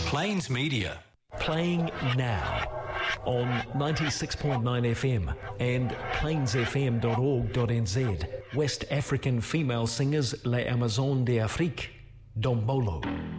Plains Media. Playing now on 96.9 FM and plainsfm.org.nz. West African female singers La Amazon de Afrique, Dombolo.